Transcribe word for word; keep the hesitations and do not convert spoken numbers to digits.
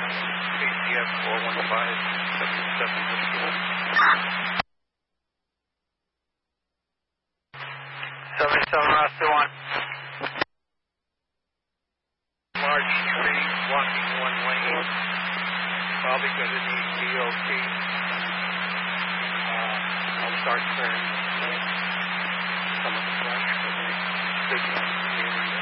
K C F four one five seven seven zero. seventy-seven Ross two one. March three, walking one lane. Probably going to need D O T. Uh, I'll start turning some of the flash for the signal.